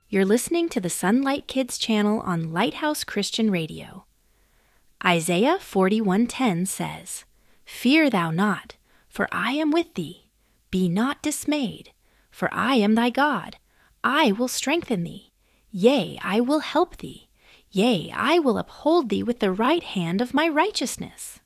You're listening to the Sunlight Kids channel on Lighthouse Christian Radio. Isaiah 41:10 says, "Fear thou not, for I am with thee. Be not dismayed, for I am thy God. I will strengthen thee. Yea, I will help thee. Yea, I will uphold thee with the right hand of my righteousness."